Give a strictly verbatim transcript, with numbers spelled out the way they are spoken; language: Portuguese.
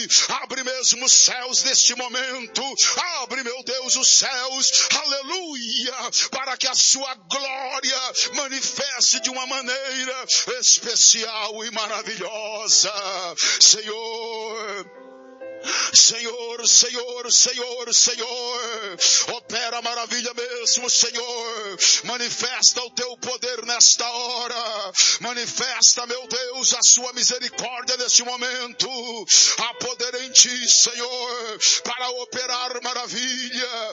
abre mesmo os céus neste momento, abre, meu Deus, os céus, aleluia, para que a sua glória manifeste de uma maneira especial e maravilhosa. Senhor, Senhor, Senhor, Senhor, Senhor, opera a maravilha mesmo, Senhor, manifesta o teu poder nesta hora, manifesta, meu Deus, a sua misericórdia neste momento, há poder em ti, Senhor, para operar maravilha,